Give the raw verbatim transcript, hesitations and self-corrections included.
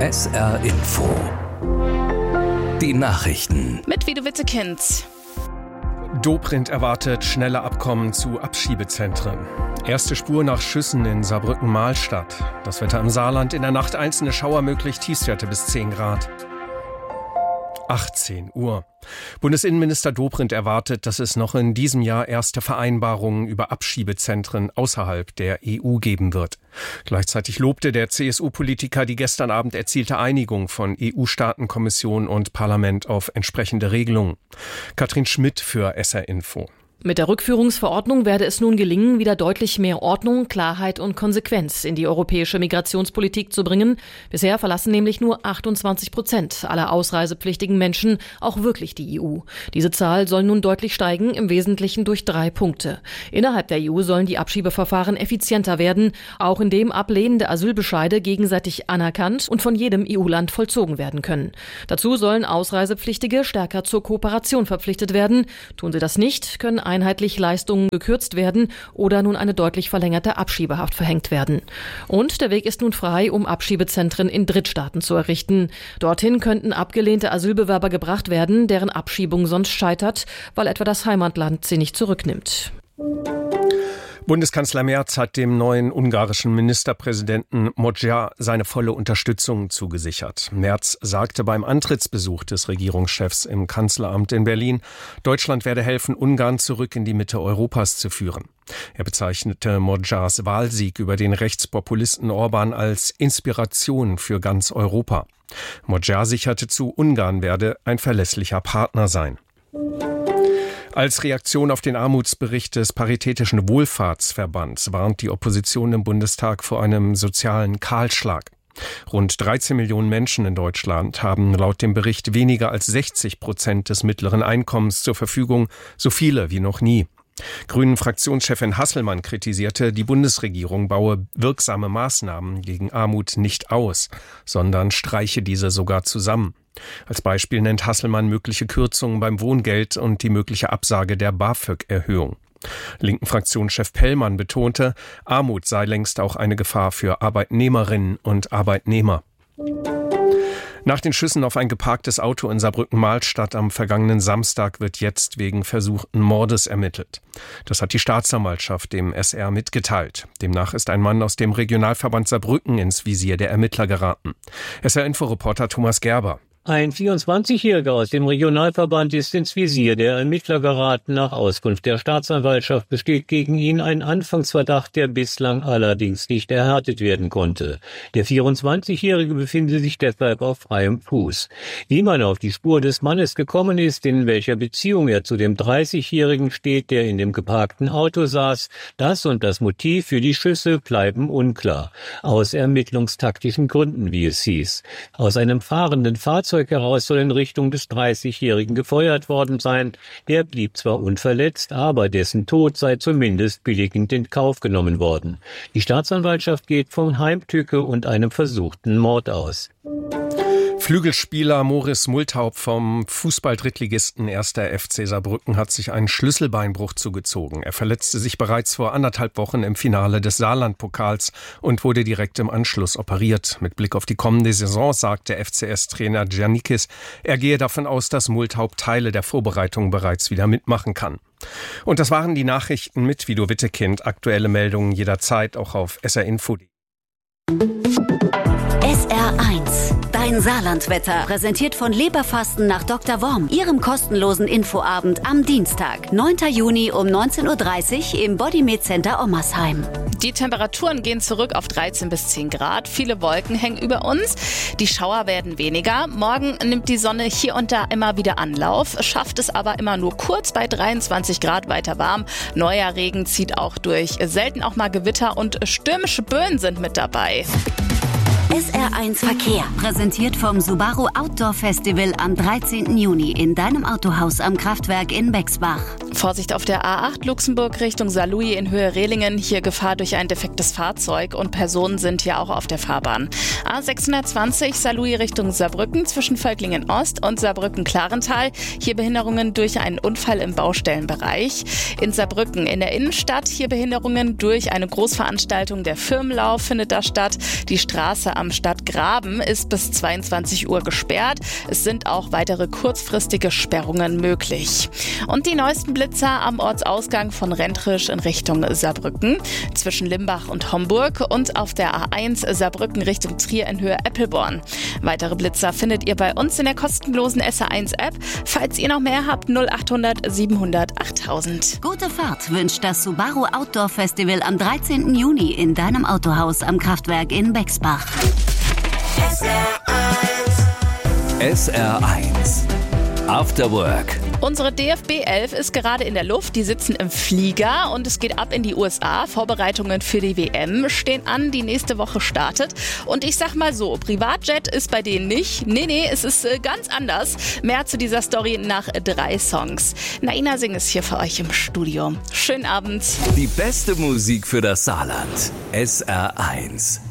S R Info. Die Nachrichten. Mit Wido Wittekind. Dobrindt erwartet schnelle Abkommen zu Abschiebezentren. Erste Spur nach Schüssen in Saarbrücken-Mahlstadt. Das Wetter im Saarland, in der Nacht einzelne Schauer möglich, Tiefstwerte bis zehn Grad. achtzehn Uhr. Bundesinnenminister Dobrindt erwartet, dass es noch in diesem Jahr erste Vereinbarungen über Abschiebezentren außerhalb der E U geben wird. Gleichzeitig lobte der C S U-Politiker die gestern Abend erzielte Einigung von E U-Staaten, Kommission und Parlament auf entsprechende Regelungen. Katrin Schmidt für S R Info. Mit der Rückführungsverordnung werde es nun gelingen, wieder deutlich mehr Ordnung, Klarheit und Konsequenz in die europäische Migrationspolitik zu bringen. Bisher verlassen nämlich nur achtundzwanzig Prozent aller ausreisepflichtigen Menschen auch wirklich die E U. Diese Zahl soll nun deutlich steigen, im Wesentlichen durch drei Punkte. Innerhalb der E U sollen die Abschiebeverfahren effizienter werden, auch indem ablehnende Asylbescheide gegenseitig anerkannt und von jedem E U-Land vollzogen werden können. Dazu sollen Ausreisepflichtige stärker zur Kooperation verpflichtet werden. Tun sie das nicht, können einheitlich Leistungen gekürzt werden oder nun eine deutlich verlängerte Abschiebehaft verhängt werden. Und der Weg ist nun frei, um Abschiebezentren in Drittstaaten zu errichten. Dorthin könnten abgelehnte Asylbewerber gebracht werden, deren Abschiebung sonst scheitert, weil etwa das Heimatland sie nicht zurücknimmt. Bundeskanzler Merz hat dem neuen ungarischen Ministerpräsidenten Magyar seine volle Unterstützung zugesichert. Merz sagte beim Antrittsbesuch des Regierungschefs im Kanzleramt in Berlin, Deutschland werde helfen, Ungarn zurück in die Mitte Europas zu führen. Er bezeichnete Magyars Wahlsieg über den Rechtspopulisten Orban als Inspiration für ganz Europa. Magyar sicherte zu, Ungarn werde ein verlässlicher Partner sein. Als Reaktion auf den Armutsbericht des Paritätischen Wohlfahrtsverbands warnt die Opposition im Bundestag vor einem sozialen Kahlschlag. Rund dreizehn Millionen Menschen in Deutschland haben laut dem Bericht weniger als sechzig Prozent des mittleren Einkommens zur Verfügung, so viele wie noch nie. Grünen-Fraktionschefin Hasselmann kritisierte, die Bundesregierung baue wirksame Maßnahmen gegen Armut nicht aus, sondern streiche diese sogar zusammen. Als Beispiel nennt Hasselmann mögliche Kürzungen beim Wohngeld und die mögliche Absage der BAföG-Erhöhung. Linken Fraktionschef Pellmann betonte, Armut sei längst auch eine Gefahr für Arbeitnehmerinnen und Arbeitnehmer. Nach den Schüssen auf ein geparktes Auto in Saarbrücken-Mahlstadt am vergangenen Samstag wird jetzt wegen versuchten Mordes ermittelt. Das hat die Staatsanwaltschaft dem S R mitgeteilt. Demnach ist ein Mann aus dem Regionalverband Saarbrücken ins Visier der Ermittler geraten. S R-Info-Reporter Thomas Gerber. Ein vierundzwanzigjähriger aus dem Regionalverband ist ins Visier der Ermittler geraten. Nach Auskunft der Staatsanwaltschaft besteht gegen ihn ein Anfangsverdacht, der bislang allerdings nicht erhärtet werden konnte. Der vierundzwanzigjährige befinde sich deshalb auf freiem Fuß. Wie man auf die Spur des Mannes gekommen ist, in welcher Beziehung er zu dem dreißigjährigen steht, der in dem geparkten Auto saß, das und das Motiv für die Schüsse bleiben unklar. Aus ermittlungstaktischen Gründen, wie es hieß. Aus einem fahrenden Fahrzeug heraus soll in Richtung des dreißigjährigen gefeuert worden sein. Der blieb zwar unverletzt, aber dessen Tod sei zumindest billigend in Kauf genommen worden. Die Staatsanwaltschaft geht von Heimtücke und einem versuchten Mord aus. Flügelspieler Moritz Multhaupt vom Fußball-Drittligisten erster F C Saarbrücken hat sich einen Schlüsselbeinbruch zugezogen. Er verletzte sich bereits vor anderthalb Wochen im Finale des Saarland-Pokals und wurde direkt im Anschluss operiert. Mit Blick auf die kommende Saison sagte F C S-Trainer Giannikis, er gehe davon aus, dass Multhaupt Teile der Vorbereitung bereits wieder mitmachen kann. Und das waren die Nachrichten mit Wido Wittekind. Aktuelle Meldungen jederzeit auch auf S R Info. S R eins. Dein Saarlandwetter. Präsentiert von Leberfasten nach Doktor Worm. Ihrem kostenlosen Infoabend am Dienstag, neunten Juni um neunzehn Uhr dreißig im Bodymed Center Ommersheim. Die Temperaturen gehen zurück auf dreizehn bis zehn Grad. Viele Wolken hängen über uns. Die Schauer werden weniger. Morgen nimmt die Sonne hier und da immer wieder Anlauf, schafft es aber immer nur kurz bei dreiundzwanzig Grad weiter warm. Neuer Regen zieht auch durch. Selten auch mal Gewitter und stürmische Böen sind mit dabei. S R eins Verkehr. Präsentiert vom Subaru Outdoor Festival am dreizehnten Juni in deinem Autohaus am Kraftwerk in Bexbach. Vorsicht auf der A acht Luxemburg Richtung Saarlouis in Höhe Rehlingen. Hier Gefahr durch ein defektes Fahrzeug und Personen sind hier auch auf der Fahrbahn. A sechshundertzwanzig Saarlouis Richtung Saarbrücken zwischen Völklingen Ost und Saarbrücken-Klarental. Hier Behinderungen durch einen Unfall im Baustellenbereich. In Saarbrücken in der Innenstadt hier Behinderungen durch eine Großveranstaltung. Der Firmenlauf findet da statt. Die Straße am am Stadtgraben ist bis zweiundzwanzig Uhr gesperrt. Es sind auch weitere kurzfristige Sperrungen möglich. Und die neuesten Blitzer am Ortsausgang von Rentrisch in Richtung Saarbrücken, zwischen Limbach und Homburg und auf der A eins Saarbrücken Richtung Trier in Höhe Eppelborn. Weitere Blitzer findet ihr bei uns in der kostenlosen S R eins App. Falls ihr noch mehr habt, null achthundert siebenhundert achttausend. Gute Fahrt wünscht das Subaru Outdoor Festival am dreizehnten Juni in deinem Autohaus am Kraftwerk in Bexbach. S R eins After Work. Unsere D F B elf ist gerade in der Luft, die sitzen im Flieger und es geht ab in die U S A. Vorbereitungen für die W M stehen an, die nächste Woche startet. Und ich sag mal so, Privatjet ist bei denen nicht. Nee, nee, es ist äh, ganz anders. Mehr zu dieser Story nach drei Songs. Naina Singh ist hier für euch im Studio. Schönen Abend. Die beste Musik für das Saarland. S R eins.